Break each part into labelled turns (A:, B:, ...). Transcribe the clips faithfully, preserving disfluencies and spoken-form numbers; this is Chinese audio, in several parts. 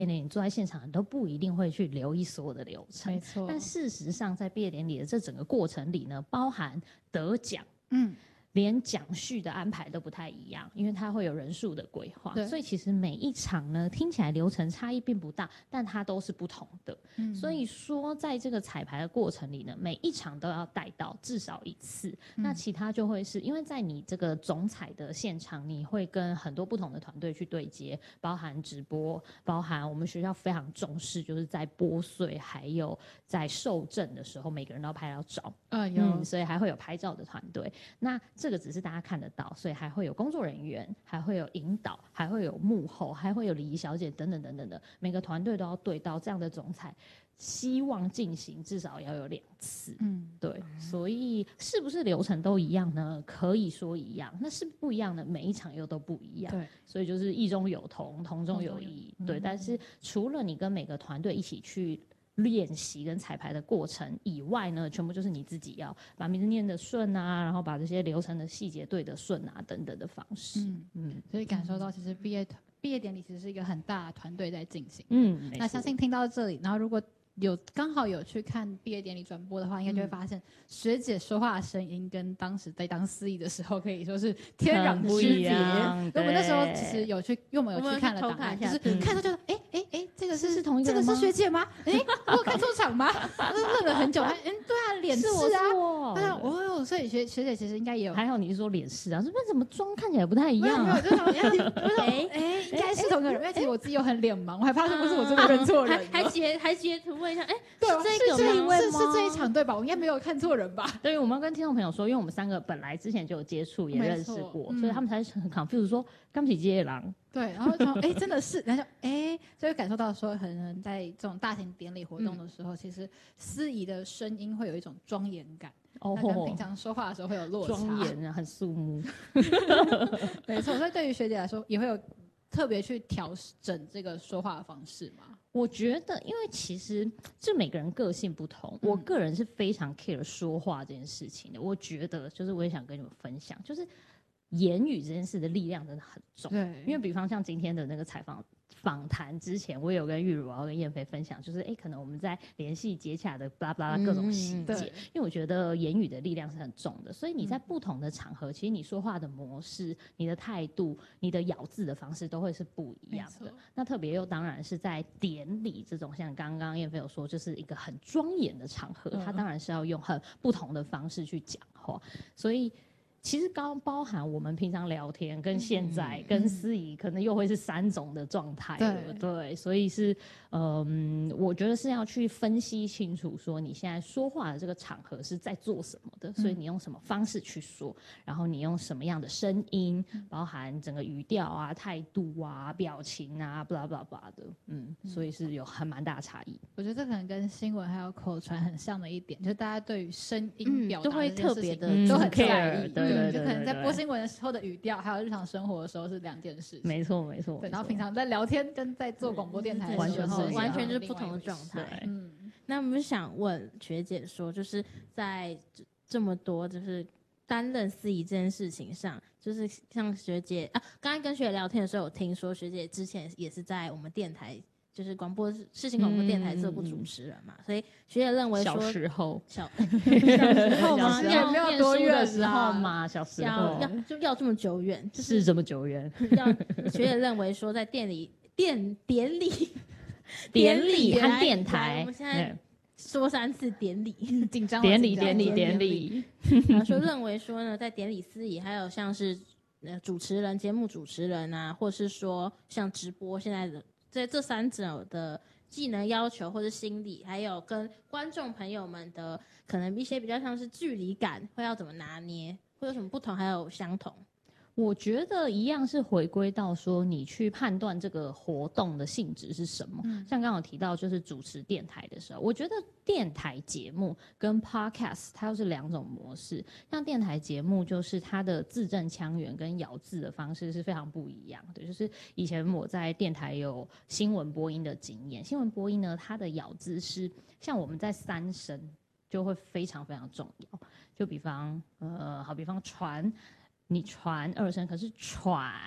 A: 你坐在现场你都不一定会去留意所有的流程，
B: 没错。
A: 但事实上在毕业典礼的这整个过程里呢，包含得奖，
B: 嗯。
A: 连讲序的安排都不太一样，因为它会有人数的规划，所以其实每一场呢听起来流程差异并不大，但它都是不同的。嗯、所以说在这个彩排的过程里呢，每一场都要带到至少一次。嗯、那其他就会是因为在你这个总彩的现场，你会跟很多不同的团队去对接，包含直播，包含我们学校非常重视，就是在拨穗还有在受证的时候，每个人都要拍到照。
B: 嗯，有、
A: 嗯，所以还会有拍照的团队。那这个只是大家看得到，所以还会有工作人员，还会有引导，还会有幕后，还会有礼仪小姐等等等等的，每个团队都要对到这样的总彩，希望进行至少要有两次。嗯，对，所以是不是流程都一样呢？可以说一样，那是不一样的，每一场又都不一样。
B: 对，
A: 所以就是异中有同，同中有异。对，但是除了你跟每个团队一起去练习跟彩排的过程以外呢，全部就是你自己要把名字念得顺啊，然后把这些流程的细节对得顺啊，等等的方式。嗯
B: 嗯，所以感受到其实毕业毕业典礼其实是一个很大的团队在进行。
A: 嗯，
B: 那相信听到这里，然后如果有刚好有去看毕业典礼转播的话，应该就会发现、嗯、学姐说话的声音跟当时在当司仪的时候可以说是天壤之别。我们那时候其实有去，因为我们有去看了档案，就是看到就哎哎哎，这个是
A: 是同一个人吗？
B: 这个是学姐吗？哎，我有看错场吗？愣了很久，哎，对啊，脸是啊，对啊，哦，所以学学姐其实应该也有。
A: 还好你是说脸是啊，这边怎么妆看起来不太一样啊？
B: 没有，就是哎哎，应该是同一个人，因为其实我自己又很脸盲，我还怕是不是我真的认错人，
C: 还截还截图问一下，哎，
B: 对，
C: 是这
B: 个
C: 吗？
B: 是是这一场对吧？我应该没有看错人吧？
A: 对，我们要跟听众朋友说，因为我们三个本来之前就有接触，也认识过，嗯、所以他们才很 confused 说刚起接狼。
B: 对，然后就哎真的是，然后就哎就会感受到说，可能在这种大型典礼活动的时候，嗯、其实司仪的声音会有一种庄严感。哦，跟平常说话的时候会有落差，
A: 庄严啊，很肃穆。
B: 没错，所以对于学姐来说，也会有特别去调整这个说话的方式吗？
A: 我觉得，因为其实这每个人个性不同，嗯、我个人是非常 care 说话这件事情的。我觉得，就是我也想跟你们分享，就是言语这件事的力量真的很重。
B: 对，
A: 因为比方像今天的那个采访。访谈之前，我也有跟玉茹，我要跟燕飞分享，就是哎，可能我们在联系接洽的巴拉巴拉各种细节、嗯，因为我觉得言语的力量是很重的，所以你在不同的场合，嗯、其实你说话的模式、你的态度、你的咬字的方式都会是不一样的。那特别又当然是在典礼这种，像刚刚燕飞有说，就是一个很庄严的场合，它、嗯、当然是要用很不同的方式去讲话，所以。其实刚包含我们平常聊天跟现在、嗯、跟司仪可能又会是三种的状态了， 对, 对，所以是嗯，我觉得是要去分析清楚说你现在说话的这个场合是在做什么的、嗯、所以你用什么方式去说，然后你用什么样的声音、嗯、包含整个语调啊态度啊表情啊 blah blah blah 的 嗯, 嗯，所以是有很蛮大的差异。
B: 我觉得这可能跟新闻还有口传很像的一点，就是大家对于声音表达、嗯、
C: 都会特别的
B: 都很在意，
A: 对对对对，
B: 就可能在播新闻的时候的语调，还有日常生活的时候是两件事情。
A: 没错没错。
B: 对，然后平常在聊天跟在做广播电台的时候，
C: 完全就是不同的状态。嗯，那我们想问学姐说，就是在这么多就是担任司仪这件事情上，就是像学姐啊，刚才跟学姐聊天的时候，有听说学姐之前也是在我们电台。就是广播世新广播电台做过主持人嘛、嗯，所以学姐认为说
A: 小时候
C: 小小时候吗？
B: 也没有多远
A: 的时候嘛，小时候
C: 要要就要这么久远，
A: 就是、是这么久远。
C: 要学姐认为说在店里电典礼
A: 典礼和电台，
C: 我们现在说三次典礼，
B: 紧张
A: 典礼典礼典礼。
C: 然后说认为说呢，在典礼司仪还有像是呃主持人、节目主持人啊，或是说像直播现在的。在这三者的技能要求或是心理，还有跟观众朋友们的可能一些比较像是距离感，会要怎么拿捏，会有什么不同，还有相同？
A: 我觉得一样是回归到说你去判断这个活动的性质是什么、嗯、像刚刚有提到就是主持电台的时候，我觉得电台节目跟 podcast 它又是两种模式。像电台节目就是它的字正腔圆跟咬字的方式是非常不一样的，就是以前我在电台有新闻播音的经验，新闻播音呢它的咬字是像我们在三声就会非常非常重要，就比方呃好比方传你传二声，可是喘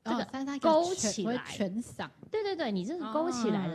A: 这个
B: 哦、
A: 勾起来，
B: 全嗓。
A: 对对对，你这是勾起来的